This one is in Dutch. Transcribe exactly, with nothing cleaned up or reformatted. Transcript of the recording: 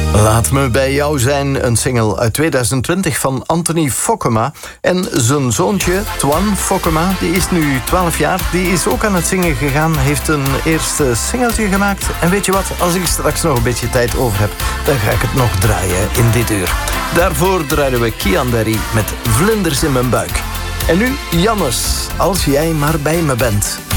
Laat me bij jou zijn, een single uit tweeduizend twintig van Anthony Fokkema. En zijn zoontje, Twan Fokkema, die is nu twaalf jaar. Die is ook aan het zingen gegaan, heeft een eerste singeltje gemaakt. En weet je wat, als ik straks nog een beetje tijd over heb, dan ga ik het nog draaien in dit uur. Daarvoor draaien we Kian Derry met Vlinders in mijn buik. En nu Jannes, als jij maar bij me bent.